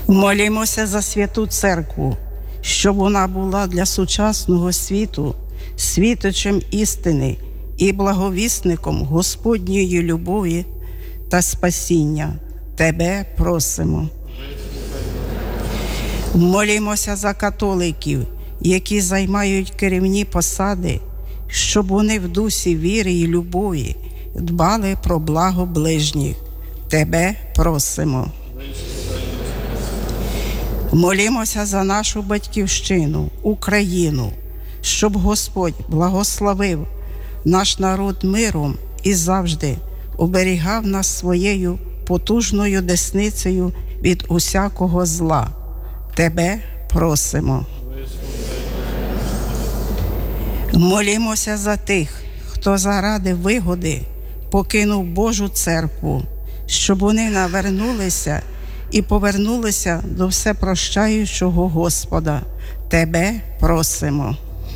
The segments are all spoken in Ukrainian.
Молімося за Святу Церкву, щоб вона була для сучасного світу світочем істини і благовісником Господньої любові та спасіння. Тебе просимо. Молімося за католиків, які займають керівні посади, щоб вони в дусі віри і любові дбали про благо ближніх. Тебе просимо. Молімося за нашу батьківщину, Україну, щоб Господь благословив наш народ миром і завжди оберігав нас своєю потужною десницею від усякого зла. Тебе просимо. Молімося за тих, хто заради вигоди покинув Божу церкву, щоб вони навернулися і повернулися до всепрощаючого Господа. Тебе просимо.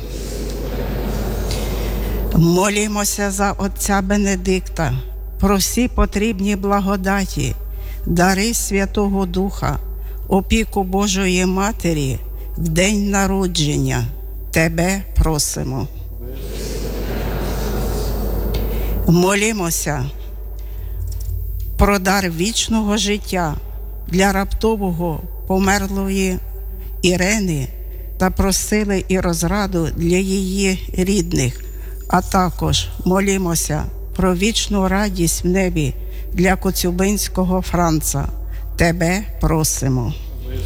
Молімося за отця Бенедикта, про всі потрібні благодаті, дари Святого Духа, опіку Божої Матері в день народження. Тебе просимо. Молімося про дар вічного життя для раптового померлої Ірени та про сили і розраду для її рідних, а також молімося про вічну радість в небі для Коцюбинського Франца. Тебе просимо.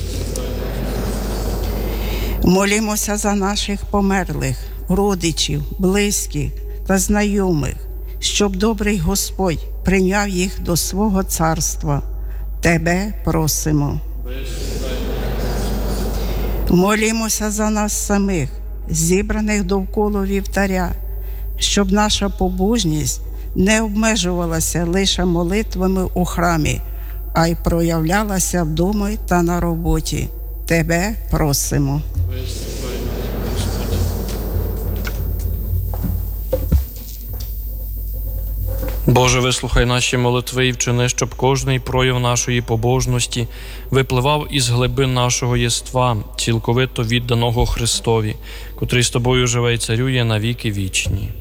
Молімося за наших померлих, родичів, близьких та знайомих, щоб добрий Господь прийняв їх до свого царства. Тебе просимо. Молімося за нас самих, зібраних довкола вівтаря, щоб наша побожність не обмежувалася лише молитвами у храмі, а й проявлялася вдома та на роботі. Тебе просимо. Боже, вислухай наші молитви і вчини, щоб кожний прояв нашої побожності випливав із глибин нашого єства, цілковито відданого Христові, котрий з Тобою живе і царює на віки вічні.